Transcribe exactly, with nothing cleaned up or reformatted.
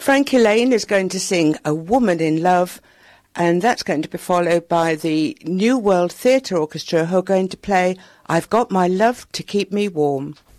Frankie Lane is going to sing A Woman in Love, and that's going to be followed by the New World Theatre Orchestra, who are going to play I've Got My Love to Keep Me Warm.